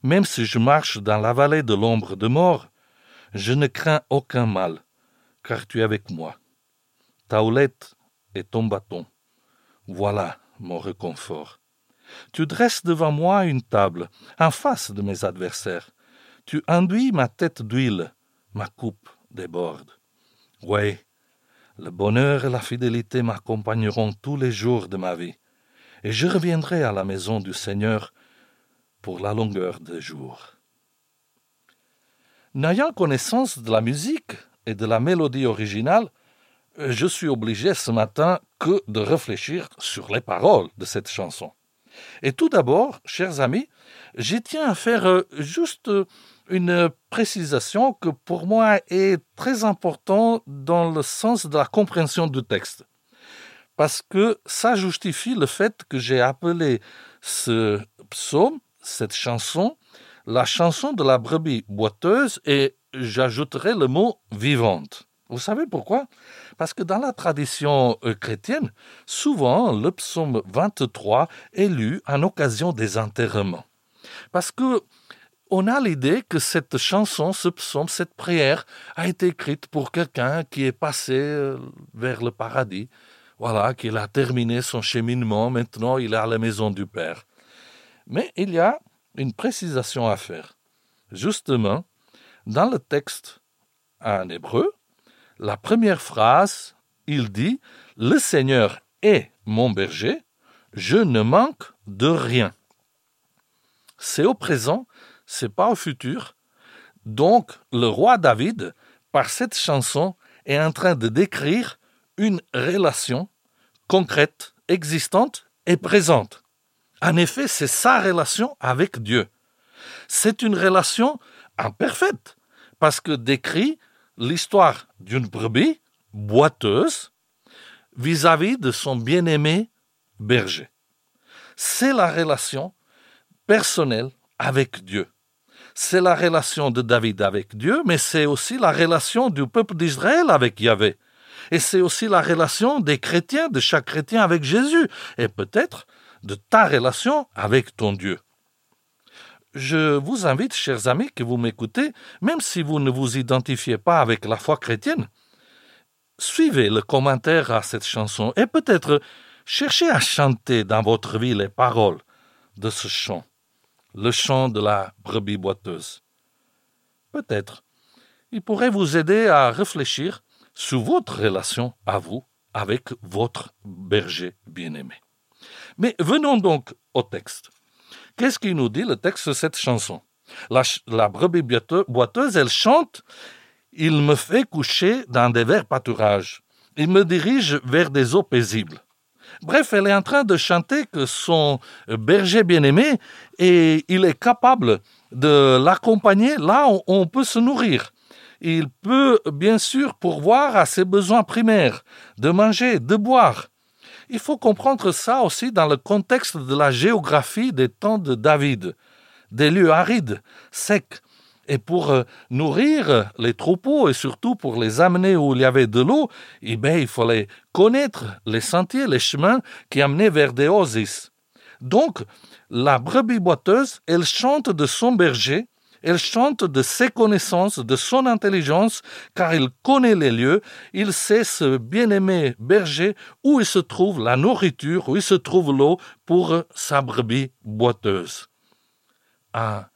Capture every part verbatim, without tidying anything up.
Même si je marche dans la vallée de l'ombre de mort, je ne crains aucun mal, car tu es avec moi. Ta houlette et ton bâton, voilà mon réconfort. Tu dresses devant moi une table, en face de mes adversaires. Tu enduis ma tête d'huile, ma coupe déborde. Oui, le bonheur et la fidélité m'accompagneront tous les jours de ma vie, et je reviendrai à la maison du Seigneur pour la longueur des jours. N'ayant connaissance de la musique et de la mélodie originale, je suis obligé ce matin que de réfléchir sur les paroles de cette chanson. Et tout d'abord, chers amis, je tiens à faire juste une précisation que pour moi est très importante dans le sens de la compréhension du texte. Parce que ça justifie le fait que j'ai appelé ce psaume, cette chanson, la chanson de la brebis boiteuse, et j'ajouterai le mot vivante. Vous savez pourquoi? Parce que dans la tradition euh, chrétienne, souvent le psaume vingt-trois est lu en occasion des enterrements. Parce que on a l'idée que cette chanson, ce psaume, cette prière a été écrite pour quelqu'un qui est passé euh, vers le paradis. Voilà, qu'il a terminé son cheminement, maintenant il est à la maison du Père. Mais il y a une précisation à faire. Justement, dans le texte en hébreu, la première phrase, il dit « Le Seigneur est mon berger, je ne manque de rien ». C'est au présent, c'est pas au futur. Donc, le roi David, par cette chanson, est en train de décrire une relation concrète, existante et présente. En effet, c'est sa relation avec Dieu. C'est une relation imparfaite, parce que décrit l'histoire d'une brebis boiteuse vis-à-vis de son bien-aimé berger. C'est la relation personnelle avec Dieu. C'est la relation de David avec Dieu, mais c'est aussi la relation du peuple d'Israël avec Yahvé. Et c'est aussi la relation des chrétiens, de chaque chrétien avec Jésus, et peut-être de ta relation avec ton Dieu. Je vous invite, chers amis, que vous m'écoutez, même si vous ne vous identifiez pas avec la foi chrétienne, suivez le commentaire à cette chanson et peut-être cherchez à chanter dans votre vie les paroles de ce chant, le chant de la brebis boiteuse. Peut-être, il pourrait vous aider à réfléchir sur votre relation à vous avec votre berger bien-aimé. Mais venons donc au texte. Qu'est-ce qu'il nous dit le texte de cette chanson? La, la brebis boiteuse, elle chante « Il me fait coucher dans des verts pâturages. Il me dirige vers des eaux paisibles. » Bref, elle est en train de chanter que son berger bien-aimé, et il est capable de l'accompagner là où on peut se nourrir. Il peut bien sûr pourvoir à ses besoins primaires, de manger, de boire. Il faut comprendre ça aussi dans le contexte de la géographie des temps de David, des lieux arides, secs. Et pour euh, nourrir les troupeaux et surtout pour les amener où il y avait de l'eau, eh bien, il fallait connaître les sentiers, les chemins qui amenaient vers des oasis. Donc, la brebis boiteuse, elle chante de son berger, elle chante de ses connaissances, de son intelligence, car il connaît les lieux, il sait ce bien-aimé berger où il se trouve la nourriture, où il se trouve l'eau pour sa brebis boiteuse. Un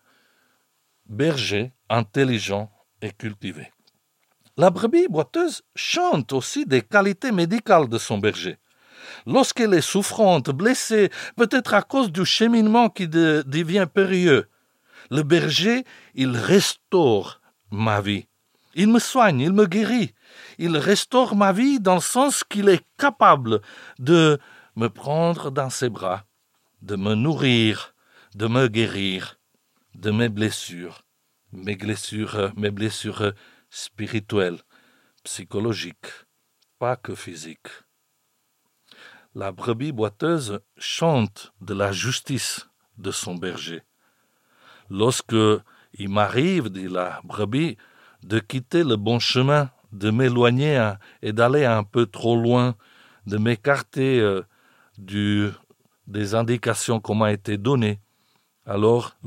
berger intelligent et cultivé. La brebis boiteuse chante aussi des qualités médicales de son berger. Lorsqu'elle est souffrante, blessée, peut-être à cause du cheminement qui de, devient périlleux, le berger, il restaure ma vie. Il me soigne, il me guérit. Il restaure ma vie dans le sens qu'il est capable de me prendre dans ses bras, de me nourrir, de me guérir de mes blessures, mes blessures, mes blessures spirituelles, psychologiques, pas que physiques. La brebis boiteuse chante de la justice de son berger. Lorsque il m'arrive, dit la brebis, de quitter le bon chemin, de m'éloigner et d'aller un peu trop loin, de m'écarter euh, du, des indications qu'on m'a été données, alors